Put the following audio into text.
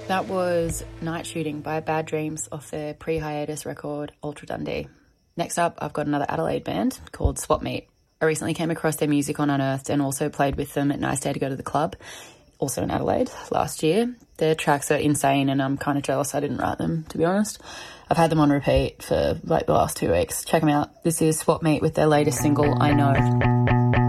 That was Night Shooting by Bad Dreams off their pre-hiatus record, Ultra Dundee. Next up, I've got another Adelaide band called Swap Meet. I recently came across their music on Unearthed and also played with them at Nice Day to Go to the Club, also in Adelaide, last year. Their tracks are insane and I'm kind of jealous I didn't write them, to be honest. I've had them on repeat for like the last 2 weeks. Check them out. This is Swap Meet with their latest single, I Know.